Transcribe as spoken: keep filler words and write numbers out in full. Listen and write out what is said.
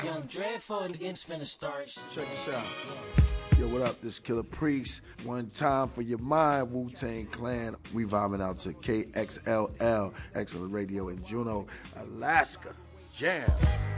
Young Dreadful against finna start. Check this out. Yo, what up? This Killer Priest. One time for your mind, Wu-Tang Clan. We vibing out to K X L L, Excellent Radio in Juneau, Alaska. Jam.